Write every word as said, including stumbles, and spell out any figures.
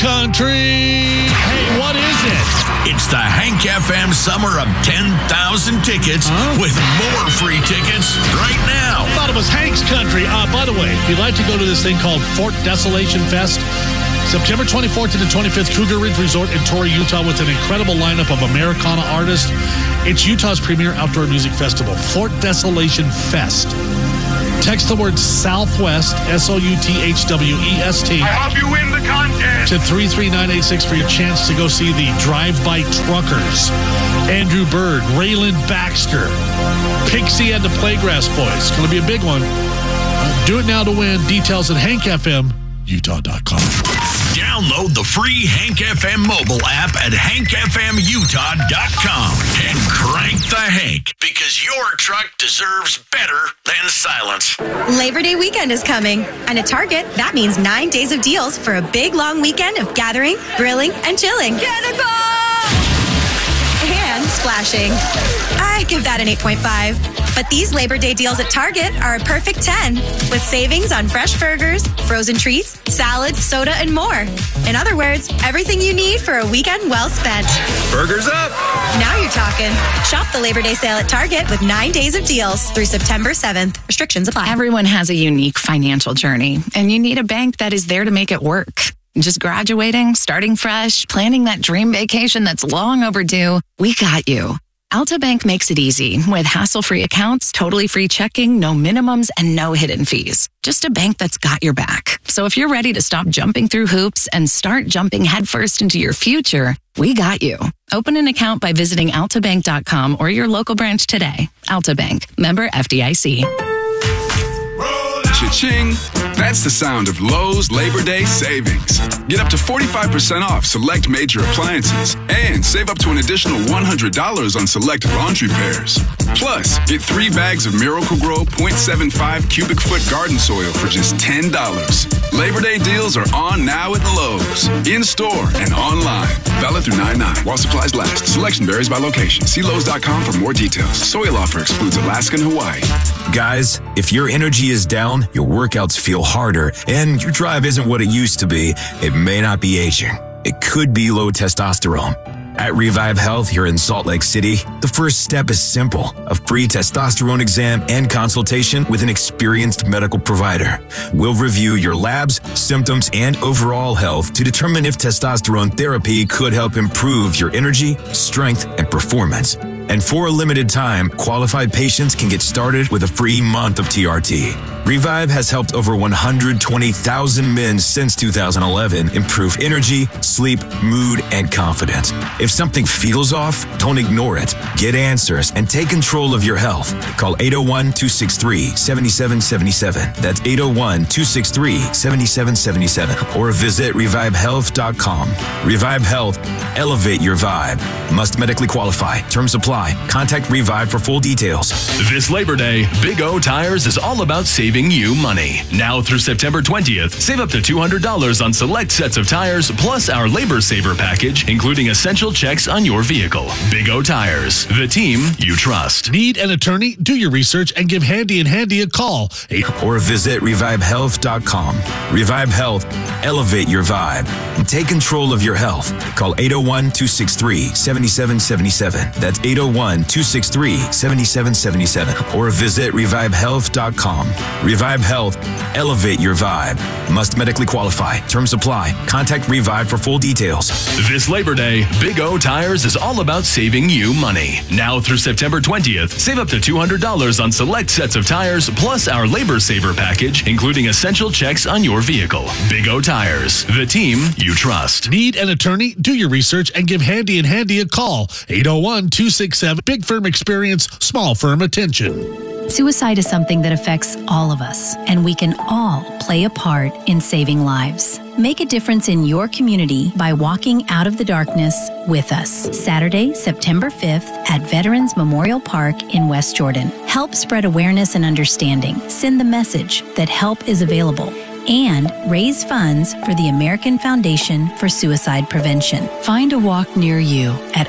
country. Hey, what is it? It's the Hank F M Summer of ten thousand Tickets huh? with more free tickets right now. I thought it was Hank's country. Uh, by the way, if you'd like to go to this thing called Fort Desolation Fest, September twenty-fourth to the twenty-fifth, Cougar Ridge Resort in Torrey, Utah, with an incredible lineup of Americana artists. It's Utah's premier outdoor music festival, Fort Desolation Fest. Text the word Southwest, S O U T H W E S T. I hope you win the contest. To three three nine eight six for your chance to go see the Drive-By Truckers, Andrew Bird, Raylan Baxter, Pixie and the Playgrass Boys. It's going to be a big one. Do it now to win. Details at hank f m utah dot com. Download the free Hank F M mobile app at hank f m utah dot com and crank the Hank, because your truck deserves better than silence. Labor Day weekend is coming, and at Target, that means nine days of deals for a big, long weekend of gathering, grilling, and chilling. Get a and splashing. I give that an eight point five. But these Labor Day deals at Target are a perfect ten, with savings on fresh burgers, frozen treats, salads, soda, and more. In other words, everything you need for a weekend well spent. Burgers up! Now you're talking. Shop the Labor Day sale at Target with nine days of deals through September seventh. Restrictions apply. Everyone has a unique financial journey, and you need a bank that is there to make it work. Just graduating, starting fresh, planning that dream vacation that's long overdue, we got you. Alta Bank makes it easy with hassle-free accounts, totally free checking, no minimums, and no hidden fees. Just a bank that's got your back. So if you're ready to stop jumping through hoops and start jumping headfirst into your future, we got you. Open an account by visiting alta bank dot com or your local branch today. Alta Bank, member F D I C. Cha-ching! That's the sound of Lowe's Labor Day savings. Get up to forty-five percent off select major appliances and save up to an additional one hundred dollars on select laundry pairs. Plus, get three bags of Miracle-Gro point seven five cubic foot garden soil for just ten dollars. Labor Day deals are on now at Lowe's, in-store and online. Valid through nine nine while supplies last. Selection varies by location. See Lowe's dot com for more details. Soil offer excludes Alaska and Hawaii. Guys, if your energy is down, your workouts feel harder, and your drive isn't what it used to be, it may not be aging. It could be low testosterone. At Revive Health here in Salt Lake City, the first step is simple: a free testosterone exam and consultation with an experienced medical provider. We'll review your labs, symptoms, and overall health to determine if testosterone therapy could help improve your energy, strength, and performance. And for a limited time, qualified patients can get started with a free month of T R T. Revive has helped over one hundred twenty thousand men since two thousand eleven improve energy, sleep, mood, and confidence. If something feels off, don't ignore it. Get answers and take control of your health. Call eight oh one, two six three, seven seven seven seven. That's eight oh one, two six three, seven seven seven seven. Or visit revive health dot com. Revive Health. Elevate your vibe. Must medically qualify. Terms apply. Contact Revive for full details. This Labor Day, Big O Tires is all about saving you money. Now through September twentieth, save up to two hundred dollars on select sets of tires, plus our Labor Saver package, including essential checks on your vehicle. Big O Tires, the team you trust. Need an attorney? Do your research and give Handy and Handy a call. Or visit revive health dot com. Revive Health. Elevate your vibe. And take control of your health. Call eight oh one, two six three, seven seven seven seven. That's eight oh one, two six three, seven seven seven seven. Or visit revive health dot com. Revive Health. Elevate your vibe. Must medically qualify. Terms apply. Contact Revive for full details. This Labor Day, Big O Tires is all about saving you money. Now through September twentieth, save up to two hundred dollars on select sets of tires, plus our Labor Saver package, including essential checks on your vehicle. Big O Tires, the team you trust. Need an attorney? Do your research and give Handy and Handy a call. eight oh one, two six seven. Big firm experience, small firm attention. Suicide is something that affects all of us, and we can all play a part in saving lives. Make a difference in your community by walking out of the darkness with us. Saturday, September fifth at Veterans Memorial Park in West Jordan. Help spread awareness and understanding. Send the message that help is available. And raise funds for the American Foundation for Suicide Prevention. Find a walk near you at